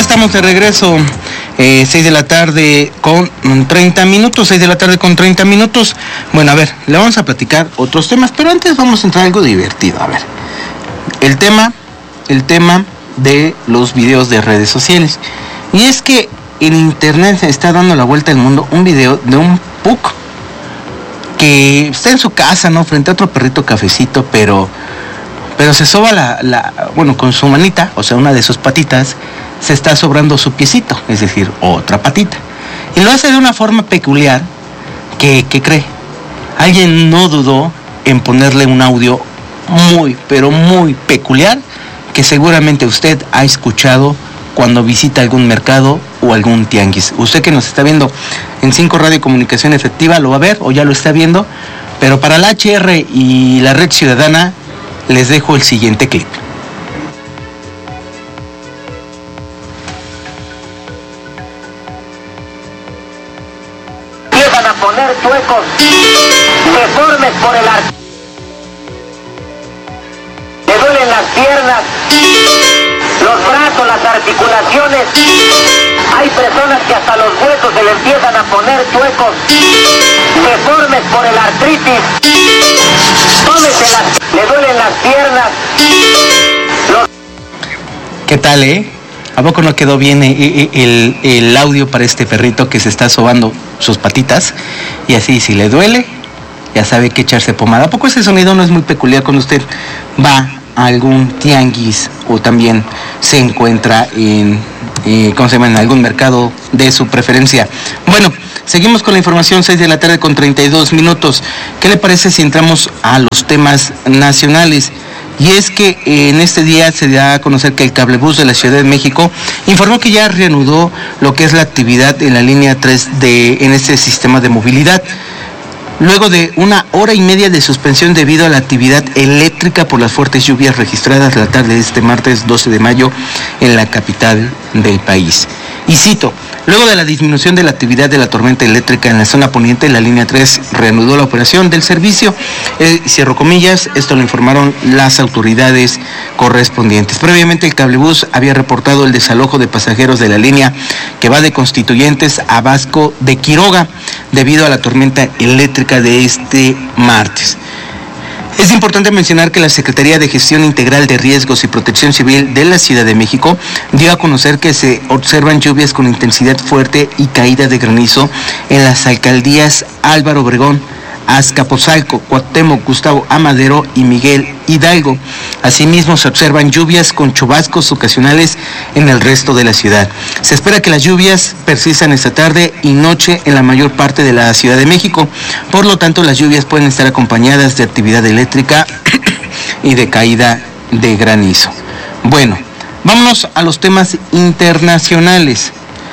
estamos de regreso, 6 de la tarde con 30 minutos, 6 de la tarde con 30 minutos. Bueno, a ver, le vamos a platicar otros temas, pero antes vamos a entrar a algo divertido. A ver, el tema de los videos de redes sociales. Y es que en internet se está dando la vuelta al mundo un video de un pug que está en su casa, ¿no? Frente a otro perrito cafecito, pero se soba bueno, con su manita, o sea, una de sus patitas, se está sobrando su piecito, es decir, otra patita. Y lo hace de una forma peculiar que cree. Alguien no dudó en ponerle un audio muy, pero muy peculiar que seguramente usted ha escuchado cuando visita algún mercado o algún tianguis. Usted que nos está viendo en 5 Radio Comunicación Efectiva lo va a ver o ya lo está viendo, pero para la HR y la Red Ciudadana les dejo el siguiente clip. Empiezan a poner chuecos, deformes por el arte. Le duelen las piernas, los brazos, las articulaciones. Hay personas que hasta los huesos se le empiezan a poner chuecos, deformes por el artritis. Tómeselas, le duelen las piernas. ¿Qué tal, ¿A poco no quedó bien el audio para este perrito que se está sobando sus patitas? Y así, si le duele, ya sabe que echarse pomada. ¿A poco ese sonido no es muy peculiar cuando usted va a algún tianguis o también se encuentra en algún mercado de su preferencia? Bueno, seguimos con la información, 6 de la tarde con 32 minutos. ¿Qué le parece si entramos a los temas nacionales? Y es que en este día se da a conocer que el Cablebús de la Ciudad de México informó que ya reanudó lo que es la actividad en la línea 3 en este sistema de movilidad. Luego de 1 hora y media de suspensión debido a la actividad eléctrica por las fuertes lluvias registradas la tarde de este martes 12 de mayo en la capital del país. Y cito, luego de la disminución de la actividad de la tormenta eléctrica en la zona poniente, la línea 3 reanudó la operación del servicio, cierro comillas, esto lo informaron las autoridades correspondientes. Previamente el Cablebús había reportado el desalojo de pasajeros de la línea que va de Constituyentes a Vasco de Quiroga debido a la tormenta eléctrica de este martes. Es importante mencionar que la Secretaría de Gestión Integral de Riesgos y Protección Civil de la Ciudad de México dio a conocer que se observan lluvias con intensidad fuerte y caída de granizo en las alcaldías Álvaro Obregón, Azcapotzalco, Cuauhtémoc, Gustavo Amadero y Miguel Hidalgo. Asimismo, se observan lluvias con chubascos ocasionales en el resto de la ciudad. Se espera que las lluvias persistan esta tarde y noche en la mayor parte de la Ciudad de México. Por lo tanto, las lluvias pueden estar acompañadas de actividad eléctrica y de caída de granizo. Bueno, vámonos a los temas internacionales.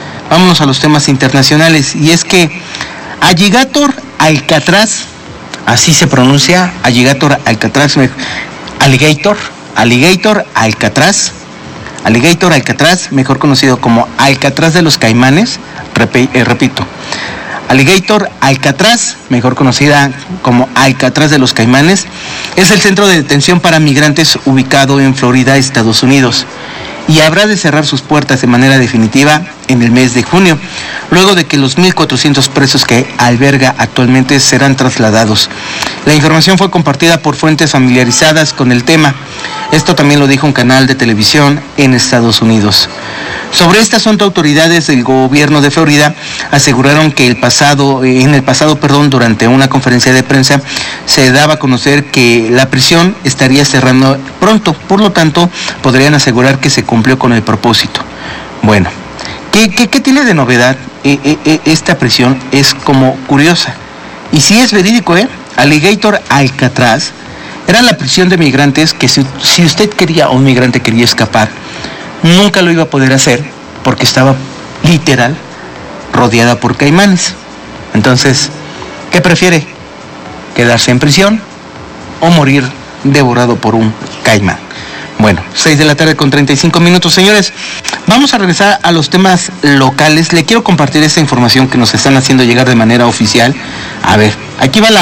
Y es que Alligator Alcatraz, así se pronuncia, Alligator Alcatraz, Alligator Alcatraz, mejor conocido como Alcatraz de los Caimanes, repito, Alligator Alcatraz, mejor conocida como Alcatraz de los Caimanes, es el centro de detención para migrantes ubicado en Florida, Estados Unidos, y habrá de cerrar sus puertas de manera definitiva en el mes de junio, luego de que los 1,400 presos que alberga actualmente serán trasladados. La información fue compartida por fuentes familiarizadas con el tema. Esto también lo dijo un canal de televisión en Estados Unidos. Sobre este asunto, autoridades del gobierno de Florida aseguraron que en el pasado, durante una conferencia de prensa, se daba a conocer que la prisión estaría cerrando pronto, por lo tanto, podrían asegurar que se cumplió con el propósito. Bueno, ¿qué tiene de novedad? Esta prisión es como curiosa. Y sí es verídico, Alligator Alcatraz era la prisión de migrantes que si usted quería o un migrante quería escapar, nunca lo iba a poder hacer porque estaba literal rodeada por caimanes. Entonces, ¿qué prefiere? ¿Quedarse en prisión o morir devorado por un caimán? Bueno, 6 de la tarde con 35 minutos, señores. Vamos a regresar a los temas locales. Le quiero compartir esta información que nos están haciendo llegar de manera oficial. A ver, aquí va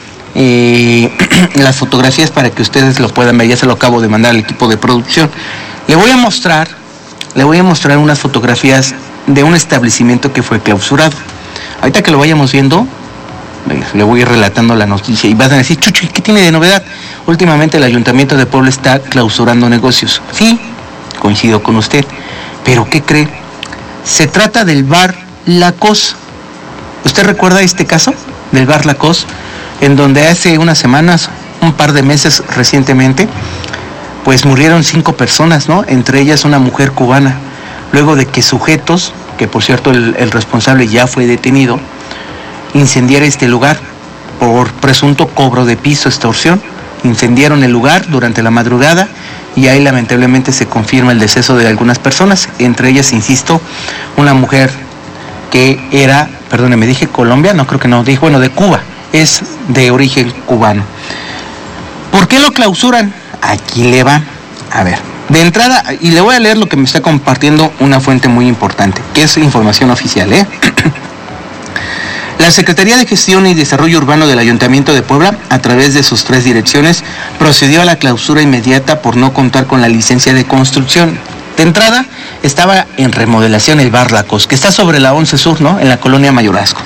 las fotografías para que ustedes lo puedan ver. Ya se lo acabo de mandar al equipo de producción. Le voy a mostrar le voy a mostrar unas fotografías de un establecimiento que fue clausurado. Ahorita que lo vayamos viendo, le voy a ir relatando la noticia y vas a decir, Chucho, ¿qué tiene de novedad? Últimamente el Ayuntamiento de Puebla está clausurando negocios. Sí, coincido con usted, pero ¿qué cree? Se trata del bar La Cos. ¿Usted recuerda este caso del bar La Cos? En donde hace unas semanas, un par de meses recientemente, pues murieron 5 personas, ¿no? Entre ellas una mujer cubana, luego de que sujetos, que por cierto el responsable ya fue detenido, incendiara este lugar por presunto cobro de piso, extorsión. Incendiaron el lugar durante la madrugada y ahí lamentablemente se confirma el deceso de algunas personas, entre ellas, insisto, una mujer que era, perdóneme, dije Colombia, no creo que no, dije, bueno, de Cuba, es de origen cubano. ¿Por qué lo clausuran? Aquí le va, a ver, de entrada, y le voy a leer lo que me está compartiendo una fuente muy importante, que es información oficial, La Secretaría de Gestión y Desarrollo Urbano del Ayuntamiento de Puebla, a través de sus 3 direcciones, procedió a la clausura inmediata por no contar con la licencia de construcción. De entrada, estaba en remodelación el bar La Cos, que está sobre la 11 Sur, ¿no? En la colonia Mayorazgo.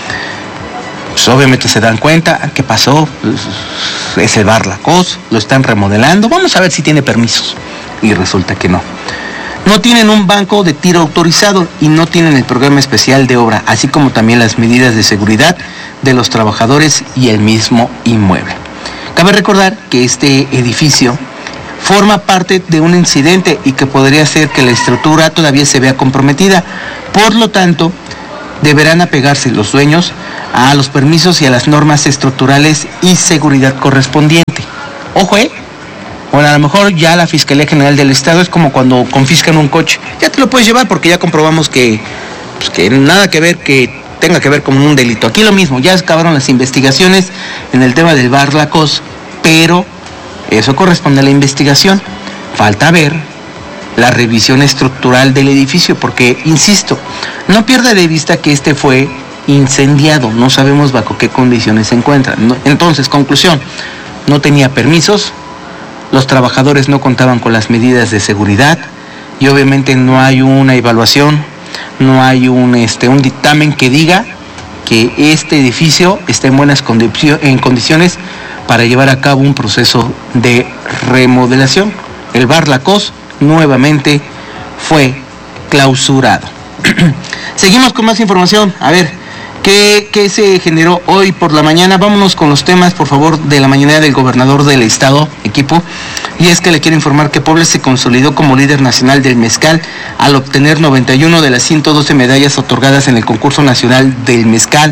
Pues obviamente se dan cuenta, ¿qué pasó? Pues, es el bar La Cos, lo están remodelando, vamos a ver si tiene permisos. Y resulta que no. No tienen un banco de tiro autorizado y no tienen el programa especial de obra, así como también las medidas de seguridad de los trabajadores y el mismo inmueble. Cabe recordar que este edificio forma parte de un incidente y que podría ser que la estructura todavía se vea comprometida. Por lo tanto, deberán apegarse los dueños a los permisos y a las normas estructurales y seguridad correspondiente. Ojo, Bueno, a lo mejor ya la Fiscalía General del Estado es como cuando confiscan un coche. Ya te lo puedes llevar porque ya comprobamos que nada que ver, que tenga que ver con un delito. Aquí lo mismo, ya acabaron las investigaciones en el tema del bar La Cos, pero eso corresponde a la investigación. Falta ver la revisión estructural del edificio, porque, insisto, no pierda de vista que este fue incendiado. No sabemos bajo qué condiciones se encuentra. Entonces, conclusión, no tenía permisos. Los trabajadores no contaban con las medidas de seguridad y obviamente no hay una evaluación, no hay un dictamen que diga que este edificio está en buenas condiciones para llevar a cabo un proceso de remodelación. El bar La Cos nuevamente fue clausurado. Seguimos con más información. A ver, ¿qué se generó hoy por la mañana? Vámonos con los temas, por favor, de la mañana del gobernador del estado, equipo. Y es que le quiero informar que Puebla se consolidó como líder nacional del mezcal al obtener 91 de las 112 medallas otorgadas en el concurso nacional del mezcal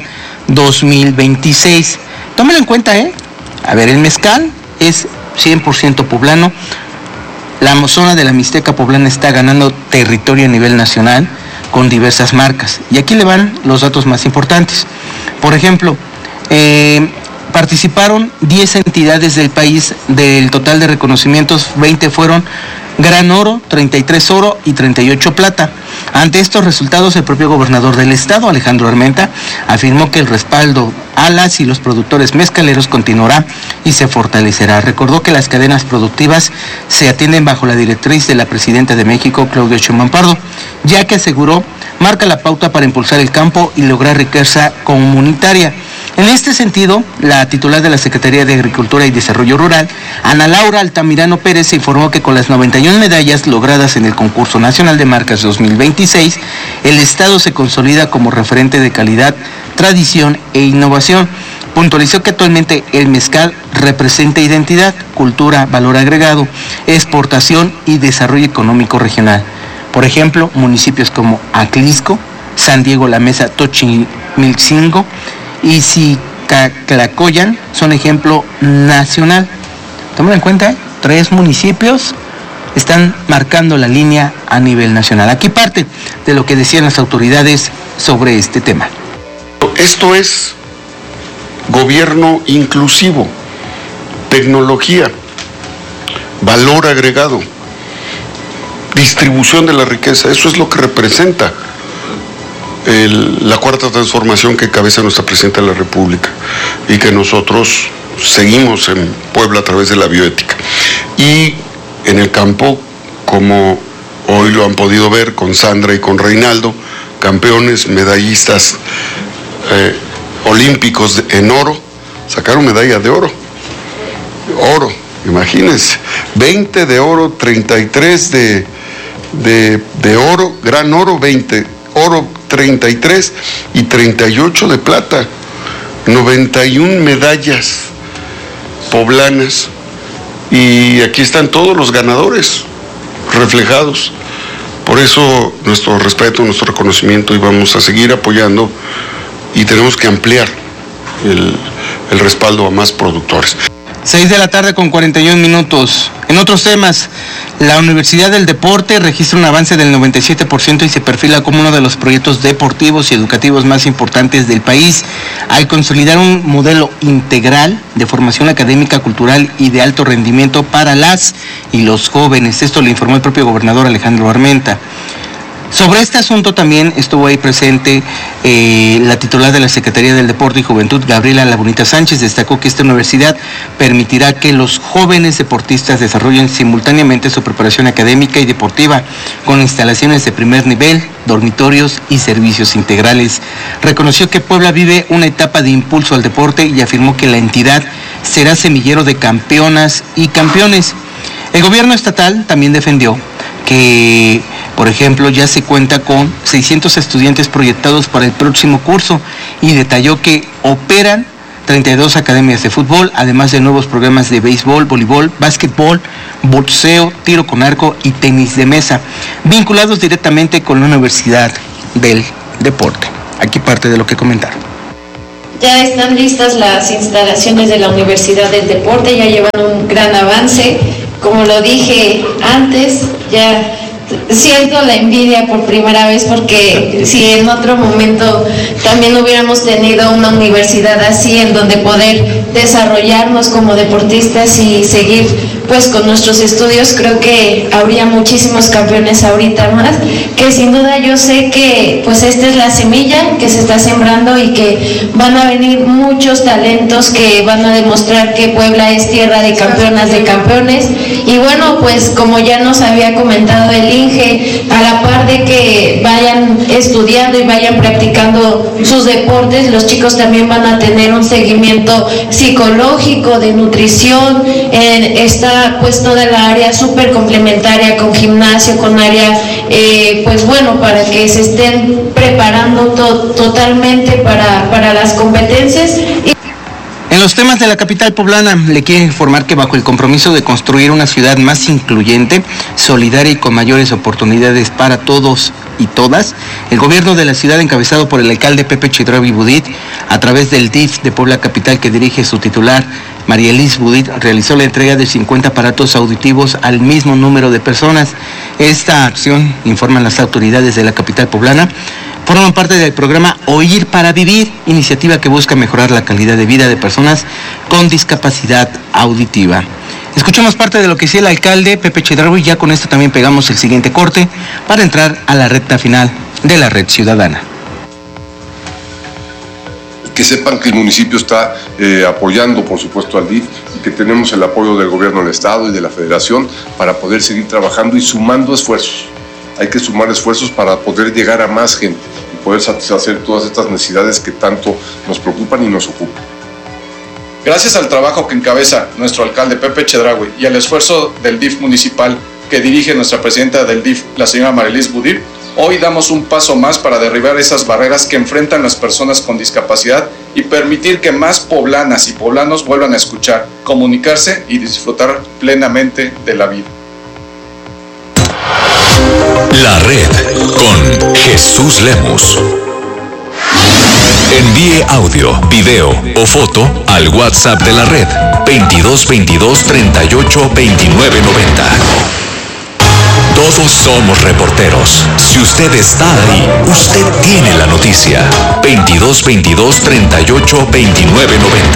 2026. Tómelo en cuenta, A ver, el mezcal es 100% poblano. La zona de la Mixteca poblana está ganando territorio a nivel nacional con diversas marcas. Y aquí le van los datos más importantes. Por ejemplo, participaron 10 entidades del país. Del total de reconocimientos, 20 fueron gran oro, 33 oro y 38 plata. Ante estos resultados, el propio gobernador del estado, Alejandro Armenta, afirmó que el respaldo a las y los productores mezcaleros continuará y se fortalecerá. Recordó que las cadenas productivas se atienden bajo la directriz de la presidenta de México, Claudia Sheinbaum Pardo, ya que aseguró marca la pauta para impulsar el campo y lograr riqueza comunitaria. En este sentido, la titular de la Secretaría de Agricultura y Desarrollo Rural, Ana Laura Altamirano Pérez, informó que con las 91 medallas logradas en el Concurso Nacional de Marcas 2026, el Estado se consolida como referente de calidad, tradición e innovación. Puntualizó que actualmente el mezcal representa identidad, cultura, valor agregado, exportación y desarrollo económico regional. Por ejemplo, municipios como Aclisco, San Diego La Mesa, Tochimilcingo y Sicaclacoyan son ejemplo nacional. Tómalo en cuenta, 3 municipios están marcando la línea a nivel nacional. Aquí parte de lo que decían las autoridades sobre este tema. Esto es gobierno inclusivo, tecnología, valor agregado, distribución de la riqueza. Eso es lo que representa la cuarta transformación que encabeza nuestra presidenta de la República y que nosotros seguimos en Puebla a través de la bioética. Y en el campo, como Hoy lo han podido ver con Sandra y con Reinaldo, campeones, medallistas olímpicos en oro, sacaron medalla de oro. Oro, imagínense, 20 de oro, 33 de oro, gran oro, 20, oro 33 y 38 de plata, 91 medallas poblanas, y aquí están todos los ganadores reflejados. Por eso nuestro respeto, nuestro reconocimiento, y vamos a seguir apoyando, y tenemos que ampliar el respaldo a más productores. 6:41 p.m. En otros temas, la Universidad del Deporte registra un avance del 97% y se perfila como uno de los proyectos deportivos y educativos más importantes del país, al consolidar un modelo integral de formación académica, cultural y de alto rendimiento para las y los jóvenes. Esto lo informó el propio gobernador Alejandro Armenta. Sobre este asunto también estuvo ahí presente la titular de la Secretaría del Deporte y Juventud, Gabriela La Bonita Sánchez. Destacó que esta universidad permitirá que los jóvenes deportistas desarrollen simultáneamente su preparación académica y deportiva con instalaciones de primer nivel, dormitorios y servicios integrales. Reconoció que Puebla vive una etapa de impulso al deporte y afirmó que la entidad será semillero de campeonas y campeones. El gobierno estatal también defendió que, por ejemplo, ya se cuenta con 600 estudiantes proyectados para el próximo curso, y detalló que operan 32 academias de fútbol, además de nuevos programas de béisbol, voleibol, básquetbol, boxeo, tiro con arco y tenis de mesa, vinculados directamente con la Universidad del Deporte. Aquí parte de lo que comentaron. Ya están listas las instalaciones de la Universidad del Deporte, ya llevan un gran avance. Como lo dije antes, ya siento la envidia por primera vez, porque si en otro momento también hubiéramos tenido una universidad así en donde poder desarrollarnos como deportistas y seguir pues con nuestros estudios, creo que habría muchísimos campeones ahorita más, que sin duda yo sé que pues esta es la semilla que se está sembrando y que van a venir muchos talentos que van a demostrar que Puebla es tierra de campeonas, de campeones. Y bueno, pues como ya nos había comentado el Inge, a la par de que vayan estudiando y vayan practicando sus deportes, los chicos también van a tener un seguimiento psicológico, de nutrición, está pues toda la área súper complementaria con gimnasio, con área pues bueno, para que se estén preparando totalmente para las competencias. En los temas de la capital poblana, le quiero informar que bajo el compromiso de construir una ciudad más incluyente, solidaria y con mayores oportunidades para todos y todas, el gobierno de la ciudad, encabezado por el alcalde Pepe Chedraui Budit, a través del DIF de Puebla Capital que dirige su titular, María Elis Budit, realizó la entrega de 50 aparatos auditivos al mismo número de personas. Esta acción, informan las autoridades de la capital poblana, forman parte del programa Oír para Vivir, iniciativa que busca mejorar la calidad de vida de personas con discapacidad auditiva. Escuchamos parte de lo que decía el alcalde Pepe Chedraui, y ya con esto también pegamos el siguiente corte para entrar a la recta final de la Red Ciudadana. Que sepan que el municipio está apoyando, por supuesto, al DIF, y que tenemos el apoyo del gobierno del estado y de la federación para poder seguir trabajando y sumando esfuerzos. Hay que sumar esfuerzos para poder llegar a más gente y poder satisfacer todas estas necesidades que tanto nos preocupan y nos ocupan. Gracias al trabajo que encabeza nuestro alcalde Pepe Chedraui y al esfuerzo del DIF municipal que dirige nuestra presidenta del DIF, la señora María Elis Budit, hoy damos un paso más para derribar esas barreras que enfrentan las personas con discapacidad y permitir que más poblanas y poblanos vuelvan a escuchar, comunicarse y disfrutar plenamente de la vida. La Red con Jesús Lemus. Envíe audio, video o foto al WhatsApp de la Red 2222 38 29 90. Todos somos reporteros. Si usted está ahí, usted tiene la noticia. 2222 38 29 90.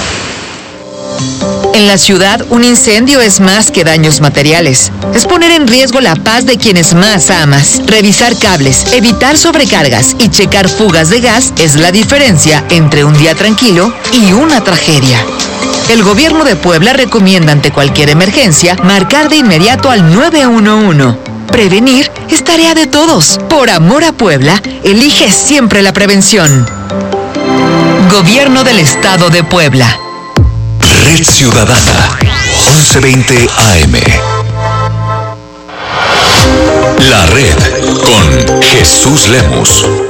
En la ciudad, un incendio es más que daños materiales. Es poner en riesgo la paz de quienes más amas. Revisar cables, evitar sobrecargas y checar fugas de gas es la diferencia entre un día tranquilo y una tragedia. El gobierno de Puebla recomienda ante cualquier emergencia marcar de inmediato al 911. Prevenir es tarea de todos. Por amor a Puebla, elige siempre la prevención. Gobierno del Estado de Puebla. Red Ciudadana, 1120 AM. La Red con Jesús Lemus.